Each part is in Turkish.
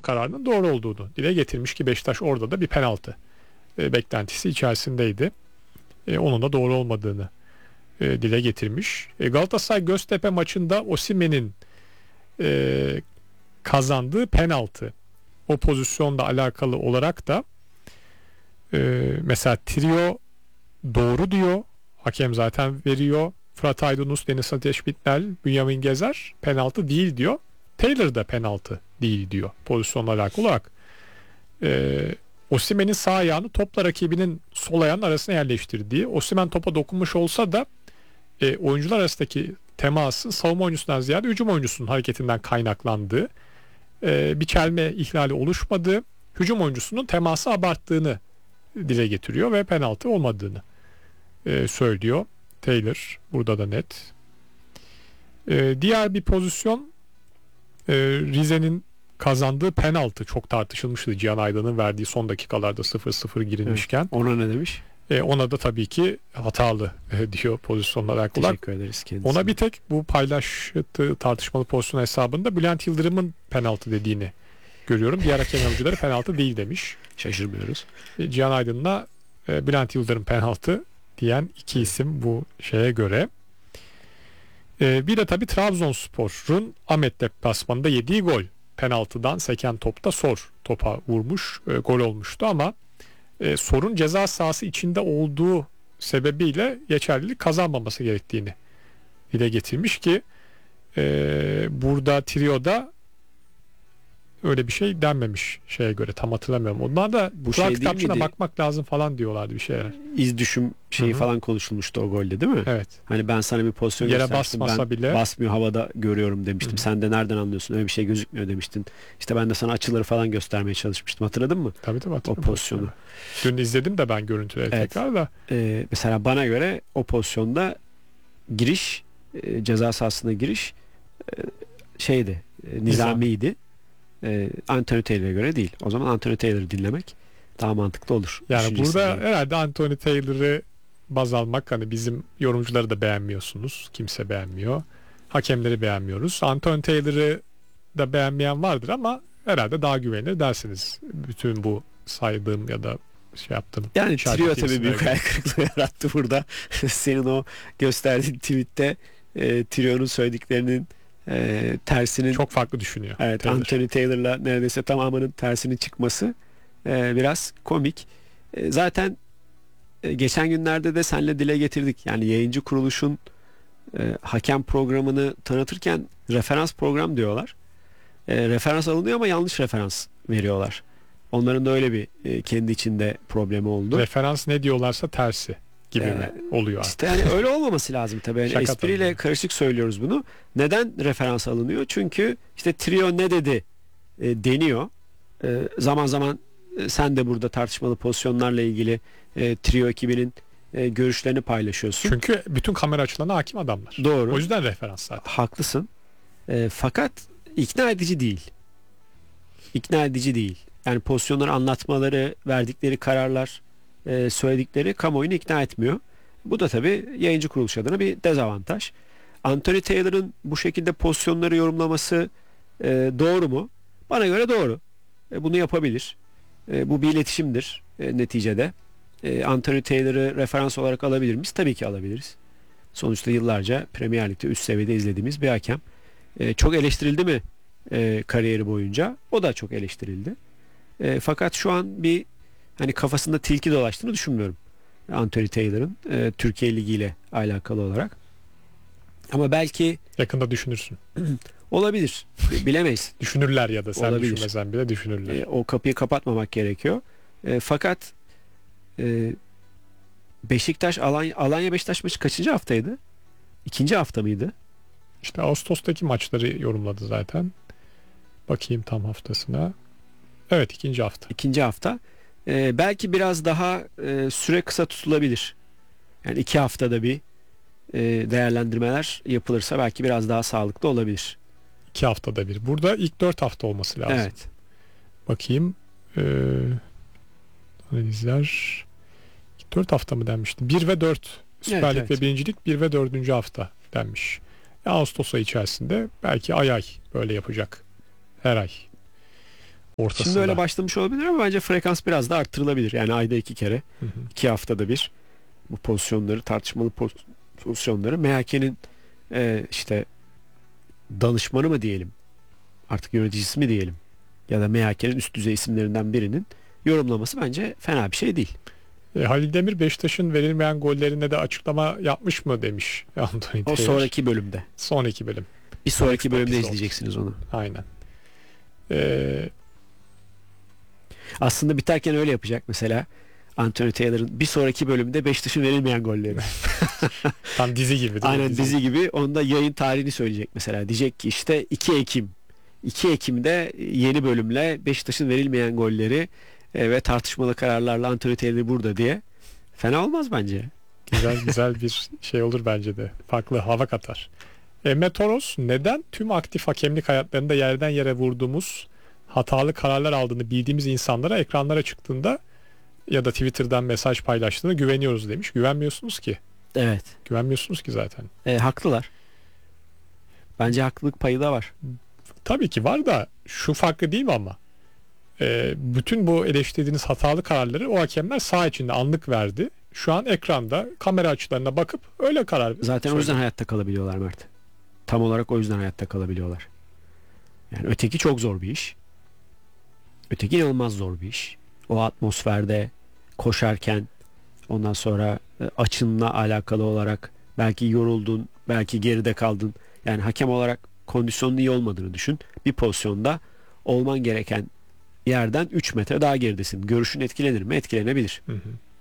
kararının doğru olduğunu dile getirmiş ki Beşiktaş orada da bir penaltı beklentisi içerisindeydi. Onun da doğru olmadığını dile getirmiş. Galatasaray Göztepe maçında Osimhen'in kazandığı penaltı, o pozisyonla alakalı olarak da mesela trio doğru diyor. Hakem zaten veriyor. Fırat Aydınus, Deniz Ateş Bitnel, Bünyamin Gezer penaltı değil diyor. Taylor da penaltı değil diyor pozisyonla alakalı olarak. Osimhen'in sağ ayağını topla rakibinin sol ayağının arasına yerleştirdiği, Osimhen topa dokunmuş olsa da oyuncular arasındaki temasın savunma oyuncusundan ziyade hücum oyuncusunun hareketinden kaynaklandığı, bir çelme ihlali oluşmadığı, hücum oyuncusunun teması abarttığını dile getiriyor ve penaltı olmadığını söylüyor Taylor. Burada da net. Diğer bir pozisyon, Rize'nin kazandığı penaltı çok tartışılmıştı. Cihan Aydan'ın verdiği son dakikalarda 0-0 girilmişken. Evet, ona ne demiş? Ona da tabii ki hatalı diyor pozisyonla alakalı. Teşekkür ederiz kendisine. Ona bir tek bu paylaştığı tartışmalı pozisyon hesabında Bülent Yıldırım'ın penaltı dediğini görüyorum. Diğer hakem yardımcıları penaltı değil demiş. Şaşırmıyoruz. Cihan Aydın'la Bülent Yıldırım penaltı diyen iki isim bu şeye göre. Bir de tabii Trabzonspor'un Ahmet deplasmanında yediği gol. Penaltıdan seken topta Sor topa vurmuş, gol olmuştu ama Sor'un ceza sahası içinde olduğu sebebiyle geçerlilik kazanmaması gerektiğini dile getirmiş ki burada trio'da öyle bir şey denmemiş şeye göre, tam hatırlamıyorum. Ondan da bu şey kitapçığına bakmak lazım falan diyorlardı bir şeyler. İz düşüm şeyi Hı-hı. falan konuşulmuştu o golde değil mi? Evet. Hani ben sana bir pozisyon yere göstermiştim. basmasa bile Basmıyor, havada görüyorum demiştim. Hı-hı. Sen de nereden anlıyorsun? Öyle bir şey gözükmüyor demiştin. İşte ben de sana açıları falan göstermeye çalışmıştım. Hatırladın mı? Tabii o pozisyonu. Dün izledim de ben görüntüleri tekrar da. Mesela bana göre o pozisyonda giriş, ceza sahasına giriş nizamiydi. Anthony Taylor'a göre değil. O zaman Anthony Taylor'ı dinlemek daha mantıklı olur. Yani burada herhalde Anthony Taylor'ı baz almak, hani bizim yorumcuları da beğenmiyorsunuz. Kimse beğenmiyor. Hakemleri beğenmiyoruz. Anthony Taylor'ı da beğenmeyen vardır ama herhalde daha güvenilir dersiniz. Bütün bu saydığım ya da şey yaptım. Yani trio tabii büyük hayal kırıklığı yarattı burada. Senin o gösterdiğin tweette trio'nun söylediklerinin tersinin çok farklı düşünüyor. Evet, Taylor. Anthony Taylor'la neredeyse tamamının tersinin çıkması biraz komik. Zaten geçen günlerde de seninle dile getirdik. Yani yayıncı kuruluşun hakem programını tanıtırken referans program diyorlar. Referans alınıyor ama yanlış referans veriyorlar. Onların da öyle bir kendi içinde problemi oldu. Referans ne diyorlarsa tersi gibi mi oluyor artık? İşte yani öyle olmaması lazım tabii. Yani espriyle karışık söylüyoruz bunu. Neden referans alınıyor? Çünkü işte trio ne dedi deniyor. Zaman zaman sen de burada tartışmalı pozisyonlarla ilgili trio ekibinin görüşlerini paylaşıyorsun. Çünkü bütün kamera açılarına hakim adamlar. Doğru. O yüzden referans zaten. Haklısın. Fakat ikna edici değil. İkna edici değil. Yani pozisyonları anlatmaları, verdikleri kararlar, söyledikleri kamuoyunu ikna etmiyor. Bu da tabii yayıncı kuruluş adına bir dezavantaj. Anthony Taylor'ın bu şekilde pozisyonları yorumlaması doğru mu? Bana göre doğru. Bunu yapabilir. Bu bir iletişimdir neticede. Anthony Taylor'ı referans olarak alabilir miyiz? Tabii ki alabiliriz. Sonuçta yıllarca Premier Lig'de üst seviyede izlediğimiz bir hakem. Çok eleştirildi mi kariyeri boyunca? O da çok eleştirildi. Fakat şu an bir hani kafasında tilki dolaştığını düşünmüyorum Anthony Taylor'ın Türkiye Ligi ile alakalı olarak. Ama belki yakında düşünürsün. Olabilir. Bilemeyiz. Düşünürler ya da sen olabilir. Düşünmesen bile düşünürler. O kapıyı kapatmamak gerekiyor. Fakat Beşiktaş Alanya Beşiktaş maçı kaçıncı haftaydı? 2. hafta mıydı? İşte Ağustos'taki maçları yorumladı zaten. Bakayım tam haftasına. Evet, 2. hafta. 2. hafta. Belki biraz daha süre kısa tutulabilir. Yani 2 haftada bir değerlendirmeler yapılırsa belki biraz daha sağlıklı olabilir. 2 haftada bir. Burada ilk 4 hafta olması lazım. Evet. Bakayım. Analizler 4 hafta mı denmişti? 1 ve 4 Süper Lig ve birincilik 1 ve 4. hafta denmiş. Ağustos ayı içerisinde belki ay böyle yapacak. Her ay. ortasında. Şimdi öyle başlamış olabilir ama bence frekans biraz da arttırılabilir. Yani ayda 2 kere, Hı hı. 2 haftada bir bu pozisyonları, tartışmalı pozisyonları MHK'nin işte danışmanı mı diyelim, artık yöneticisi mi diyelim, ya da MHK'nin üst düzey isimlerinden birinin yorumlaması bence fena bir şey değil. Halil Demir Beşiktaş'ın verilmeyen gollerine de açıklama yapmış mı demiş Anthony O Taylor. sonraki bölümde. Sonraki bölüm. Bir sonraki bölümde episode. izleyeceksiniz onu. Aynen. Aslında biterken öyle yapacak mesela. Anthony Taylor'ın bir sonraki bölümde Beşiktaş'ın verilmeyen golleri. Tam dizi gibi değil mi? Aynen dizi gibi. Onda yayın tarihini söyleyecek mesela. Diyecek ki işte 2 Ekim. 2 Ekim'de yeni bölümle Beşiktaş'ın verilmeyen golleri ve tartışmalı kararlarla Anthony Taylor burada diye. Fena olmaz bence. Güzel bir şey olur bence de. Farklı hava katar. Emre Toros neden tüm aktif hakemlik hayatlarında yerden yere vurduğumuz hatalı kararlar aldığını bildiğimiz insanlara ekranlara çıktığında ya da Twitter'dan mesaj paylaştığında güveniyoruz demiş. Güvenmiyorsunuz ki. Evet. Güvenmiyorsunuz ki zaten. Haklılar. Bence haklılık payı da var. Tabii ki var da şu farklı değil mi ama? Bütün bu eleştirdiğiniz hatalı kararları o hakemler saha içinde anlık verdi. Şu an ekranda kamera açılarına bakıp öyle karar Zaten o yüzden hayatta kalabiliyorlar Mert. Tam olarak o yüzden hayatta kalabiliyorlar. Yani öteki çok zor bir iş. Öteki inanılmaz zor bir iş. O atmosferde koşarken, ondan sonra açınla alakalı olarak belki yoruldun, belki geride kaldın. Yani hakem olarak kondisyonun iyi olmadığını düşün. Bir pozisyonda olman gereken yerden 3 metre daha geridesin. Görüşün etkilenir mi? Etkilenebilir. Hı hı.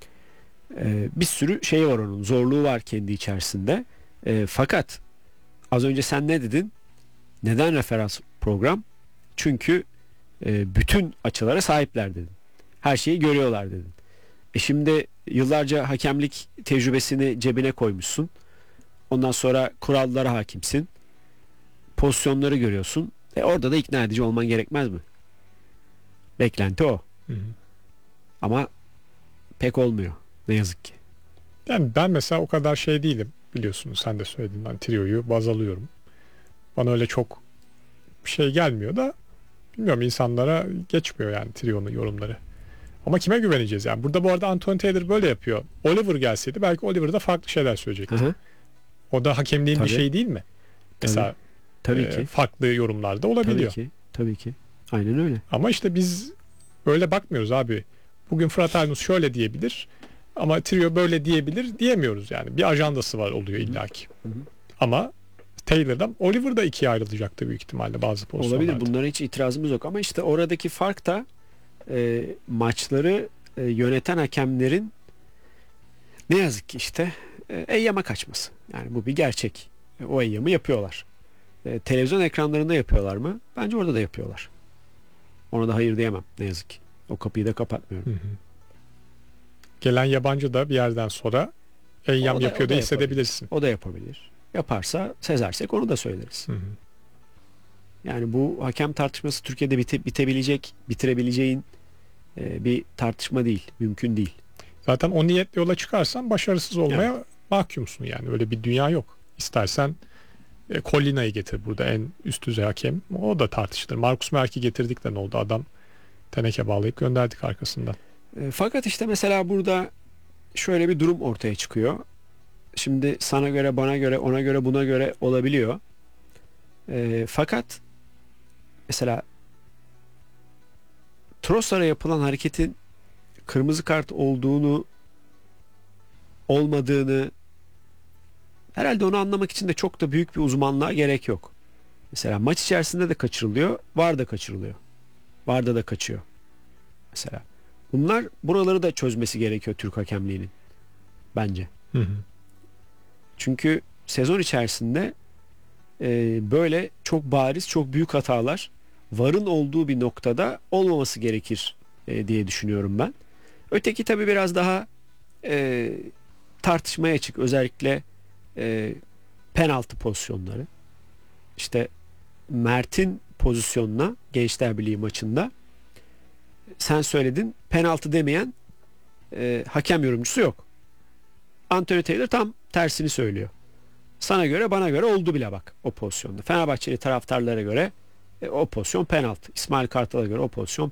Bir sürü şey var onun. Zorluğu var kendi içerisinde. Fakat az önce sen ne dedin? Neden referans program? Çünkü bütün açılara sahipler dedin. Her şeyi görüyorlar dedin. Şimdi yıllarca hakemlik tecrübesini cebine koymuşsun. Ondan sonra kurallara hakimsin. Pozisyonları görüyorsun. Orada da ikna edici olman gerekmez mi? Beklenti o. Hı hı. Ama pek olmuyor. Ne yazık ki. Yani ben mesela o kadar şey değilim. Biliyorsunuz sen de söyledin. Ben Trio'yu baz alıyorum. Bana öyle çok bir şey gelmiyor da bilmiyorum, insanlara geçmiyor yani Trio'nun yorumları. Ama kime güveneceğiz yani? Burada bu arada Anthony Taylor böyle yapıyor. Oliver gelseydi belki Oliver da farklı şeyler söyleyecekti. Hı hı. O da hakemliğin bir Tabii. şeyi değil mi? Mesela Tabii ki. farklı yorumlarda olabiliyor. Tabii ki. Tabii ki. Aynen öyle. Ama işte biz öyle bakmıyoruz abi. Bugün Fırat Aydınus şöyle diyebilir ama Trio böyle diyebilir diyemiyoruz yani. Bir ajandası var oluyor illaki. Hı hı. Ama Taylor'dan Oliver da ikiye ayrılacaktı büyük ihtimalle bazı pozisyonlarda. Olabilir. Bunlara hiç itirazımız yok ama işte oradaki fark da maçları yöneten hakemlerin ne yazık ki işte eyyama kaçması. Yani bu bir gerçek. O eyyamı yapıyorlar. Televizyon ekranlarında yapıyorlar mı? Bence orada da yapıyorlar. Ona da hayır diyemem ne yazık ki. O kapıyı da kapatmıyorum. Hı hı. Gelen yabancı da bir yerden sonra eyyam yapıyor da hissedebilirsin. O da yapabilir. Yaparsa sezersek onu da söyleriz. Hı hı. Yani bu hakem tartışması Türkiye'de bitirebileceğin bir tartışma değil. Mümkün değil. Zaten o niyetle yola çıkarsan başarısız olmaya mahkumsun yani. Öyle bir dünya yok. İstersen Collina'yı getir burada, en üst düzey hakem. O da tartışılır. Marcus Merk'i getirdik de ne oldu? Adam teneke bağlayıp gönderdik arkasından. Fakat işte mesela burada şöyle bir durum ortaya çıkıyor. Şimdi sana göre, bana göre, ona göre, buna göre olabiliyor. Fakat mesela Trossard'a yapılan hareketin kırmızı kart olduğunu, olmadığını, herhalde onu anlamak için de çok da büyük bir uzmanlığa gerek yok. Mesela maç içerisinde de kaçırılıyor, VAR da kaçırılıyor. VAR'da da kaçıyor. Mesela buraları da çözmesi gerekiyor Türk hakemliğinin bence. Hı hı. Çünkü sezon içerisinde böyle çok bariz, çok büyük hatalar VAR'ın olduğu bir noktada olmaması gerekir diye düşünüyorum ben. Öteki tabii biraz daha tartışmaya açık. Özellikle penaltı pozisyonları. İşte Mert'in pozisyonuna Gençler Birliği maçında sen söyledin, penaltı demeyen hakem yorumcusu yok. Anthony Taylor tam tersini söylüyor. Sana göre, bana göre oldu bile bak o pozisyonda. Fenerbahçeli taraftarlara göre O pozisyon penaltı. İsmail Kartal'a göre o pozisyon